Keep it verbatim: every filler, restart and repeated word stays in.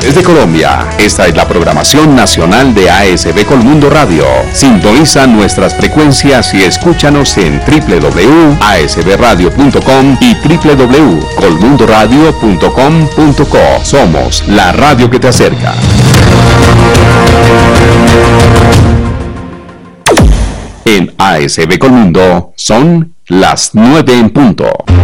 partes de Colombia. Esta es la programación nacional de A S B Colmundo Radio. Sintoniza nuestras frecuencias y escúchanos en doble u doble u doble u punto a s b radio punto com y doble u doble u doble u punto colmundo radio punto com punto co. Somos la radio que te acerca. En A S B Colmundo son las nueve en punto.